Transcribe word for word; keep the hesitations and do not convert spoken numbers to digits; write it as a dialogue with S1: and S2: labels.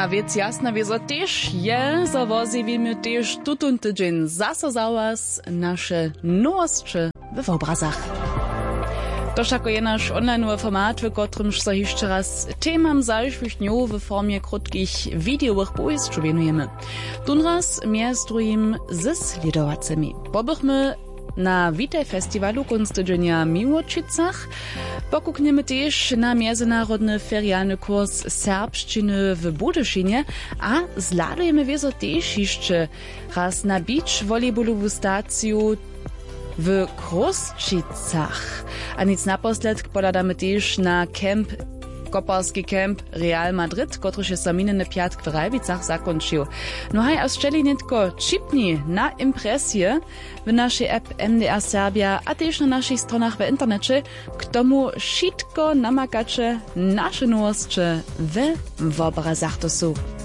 S1: A więc jasna wiezo też je, za wozywimy też tutun tydzień zase za was nasze nowości w obrazach. To jako je nasz online format, w którym się jeszcze raz temam zajszłych dniów w formie krótkich wideowych powieści wienujemy. Tunraz między drugim ze sledowacami. Pobychmy na Witaj Festiwalu kunstydzienia Miłočicach. Pokukniemy też na międzynarodny ferialny kurs serbszczyny w Budyszynie, a zladujemy wiezo też jeszcze raz na beach volejbolową stację w Kruščicach. A nic naposled podadamy też na kemp, koparski kemp Real Madrid, który się saminny piatk w Rajbicach zakończył. No haj, a szczeli nitko čipni na impresje w naszej app M D R Serbia, a też na naszych stronach w internecie, k tomu šitko namakacze nasze nowości w obrazach to są.